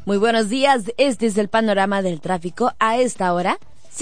Muy buenos días, este es el panorama del tráfico a esta hora,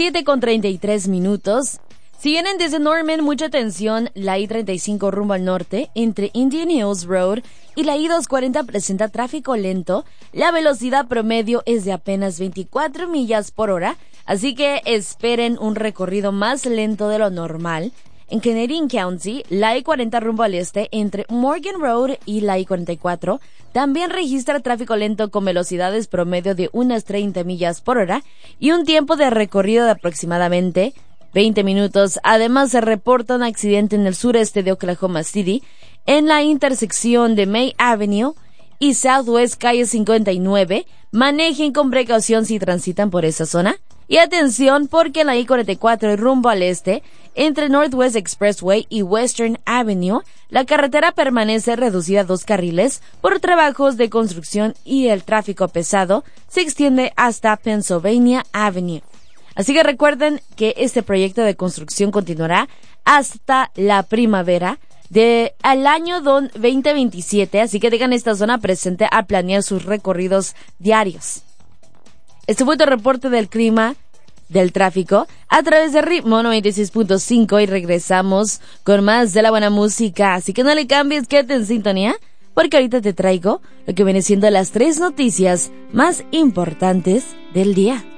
7:33. Si vienen desde Norman, mucha atención, la I-35 rumbo al norte, entre Indian Hills Road y la I-240 presenta tráfico lento, la velocidad promedio es de apenas 24 millas por hora, así que esperen un recorrido más lento de lo normal. En Canadian County, la I-40 rumbo al este entre Morgan Road y la I-44 también registra tráfico lento con velocidades promedio de unas 30 millas por hora y un tiempo de recorrido de aproximadamente 20 minutos. Además, se reporta un accidente en el sureste de Oklahoma City en la intersección de May Avenue y Southwest Calle 59. Manejen con precaución si transitan por esa zona. Y atención porque en la I-44 rumbo al este, entre Northwest Expressway y Western Avenue, la carretera permanece reducida a 2 carriles por trabajos de construcción y el tráfico pesado se extiende hasta Pennsylvania Avenue. Así que recuerden que este proyecto de construcción continuará hasta la primavera al año 2027, así que tengan esta zona presente al planear sus recorridos diarios. Este fue tu reporte del clima, del tráfico, a través de Ritmo 96.5 y regresamos con más de la buena música. Así que no le cambies, quédate en sintonía, porque ahorita te traigo lo que viene siendo las 3 noticias más importantes del día.